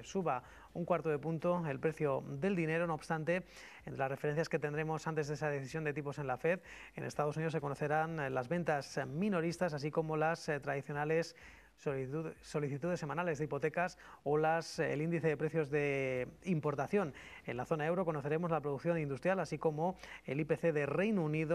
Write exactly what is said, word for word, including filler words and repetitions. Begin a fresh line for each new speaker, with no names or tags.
suba un cuarto de punto el precio del dinero. No obstante, entre las referencias que tendremos antes de esa decisión de tipos en la Fed, en Estados Unidos se conocerán las ventas minoristas, así como las eh, tradicionales solicitudes semanales de hipotecas o las, el índice de precios de importación. En la zona euro conoceremos la producción industrial, así como el I P C de Reino Unido.